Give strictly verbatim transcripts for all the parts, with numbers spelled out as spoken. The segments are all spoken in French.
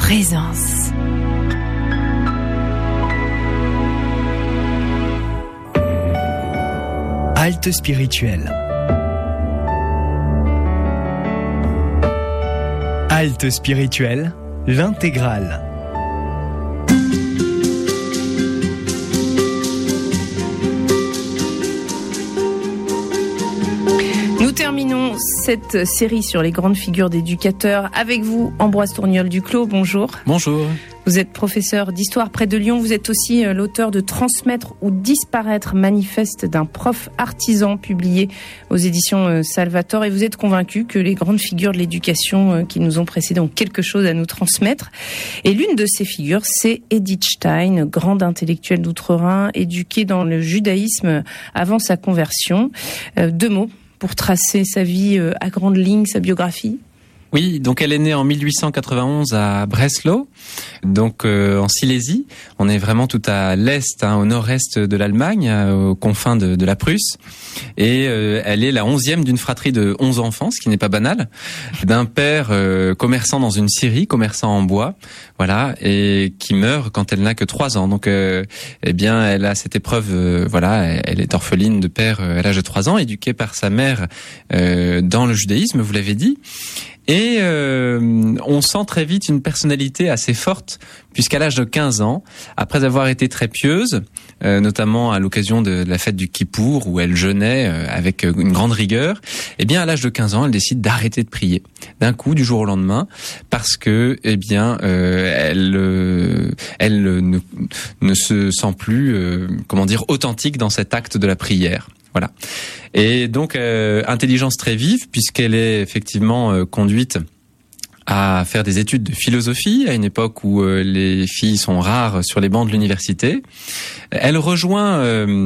présence. Halte spirituelle. Halte spirituelle, l'intégrale. Nous terminons cette série sur les grandes figures d'éducateurs avec vous, Ambroise Tourniol-Duclos. Bonjour. Bonjour. Vous êtes professeur d'histoire près de Lyon. Vous êtes aussi l'auteur de Transmettre ou disparaître, manifeste d'un prof artisan, publié aux éditions Salvatore. Et vous êtes convaincu que les grandes figures de l'éducation qui nous ont précédés ont quelque chose à nous transmettre. Et l'une de ces figures, c'est Edith Stein, grande intellectuelle d'outre-Rhin, éduquée dans le judaïsme avant sa conversion. Euh, deux mots pour tracer sa vie à grandes lignes, sa biographie. Oui, donc elle est née en mille huit cent quatre-vingt-onze à Breslau, donc euh, en Silésie. On est vraiment tout à l'est, hein, au nord-est de l'Allemagne, aux confins de, de la Prusse. Et euh, elle est la onzième d'une fratrie de onze enfants, ce qui n'est pas banal, d'un père euh, commerçant dans une scierie, commerçant en bois, voilà, et qui meurt quand elle n'a que trois ans. Donc, euh, eh bien, elle a cette épreuve, euh, voilà, elle est orpheline de père euh, à l'âge de trois ans, éduquée par sa mère euh, dans le judaïsme, vous l'avez dit. Et euh, on sent très vite une personnalité assez forte, puisqu'à l'âge de quinze ans, après avoir été très pieuse, euh, notamment à l'occasion de, de la fête du Kippour, où elle jeûnait euh, avec une grande rigueur, eh bien à l'âge de quinze ans, elle décide d'arrêter de prier, d'un coup, du jour au lendemain, parce que, eh bien, euh, elle, euh, elle ne, ne se sent plus, euh, comment dire, authentique dans cet acte de la prière. Voilà. Et donc, euh, intelligence très vive, puisqu'elle est effectivement euh, conduite à faire des études de philosophie, à une époque où euh, les filles sont rares sur les bancs de l'université. Elle rejoint euh,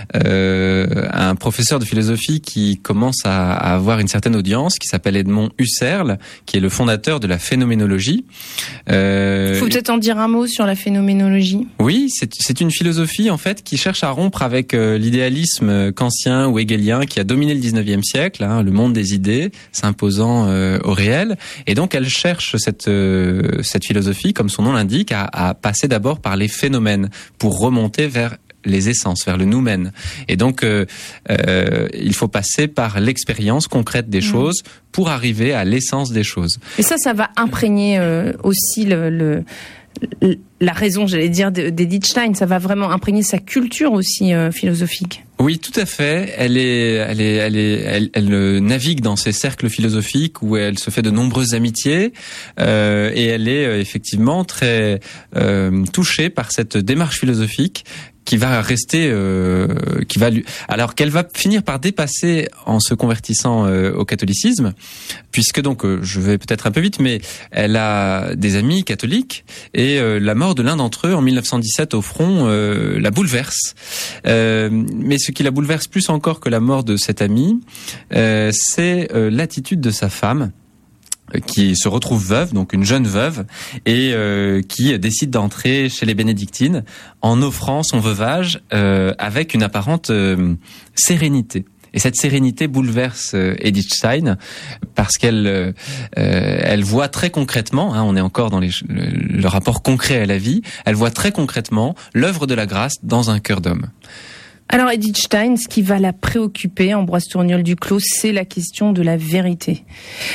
euh, un professeur de philosophie qui commence à, à avoir une certaine audience, qui s'appelle Edmond Husserl, qui est le fondateur de la phénoménologie. Euh, Il faut peut-être en dire un mot sur la phénoménologie. Oui, c'est, c'est une philosophie en fait qui cherche à rompre avec euh, l'idéalisme kantien ou hegelien qui a dominé le dix-neuvième siècle, hein, le monde des idées s'imposant euh, au réel. Et donc elle cherche cette euh, cette philosophie, comme son nom l'indique, à, à passer d'abord par les phénomènes pour remonter vers les essences, vers le noumen. Et donc, euh, euh, il faut passer par l'expérience concrète des mmh. choses pour arriver à l'essence des choses. Et ça, ça va imprégner euh, aussi le, le, la raison, j'allais dire, d'Edith Stein. Ça va vraiment imprégner sa culture aussi euh, philosophique. Oui, tout à fait. Elle est, elle est, elle est, elle, elle navigue dans ces cercles philosophiques où elle se fait de nombreuses amitiés euh, et elle est euh, effectivement très euh, touchée par cette démarche philosophique qui va rester, euh, qui va lui, alors qu'elle va finir par dépasser en se convertissant euh, au catholicisme, puisque donc euh, je vais peut-être un peu vite, mais elle a des amis catholiques et euh, la mort de l'un d'entre eux en mille neuf cent dix-sept au front euh, la bouleverse. Euh, mais ce qui la bouleverse plus encore que la mort de cet ami, euh, c'est euh, l'attitude de sa femme, qui se retrouve veuve, donc une jeune veuve, et euh, qui décide d'entrer chez les bénédictines en offrant son veuvage euh, avec une apparente euh, sérénité. Et cette sérénité bouleverse euh, Edith Stein parce qu'elle euh, elle voit très concrètement, hein, on est encore dans les, le, le rapport concret à la vie, elle voit très concrètement l'œuvre de la grâce dans un cœur d'homme. Alors Edith Stein, ce qui va la préoccuper, Ambroise Tourniol-Duclos, c'est la question de la vérité.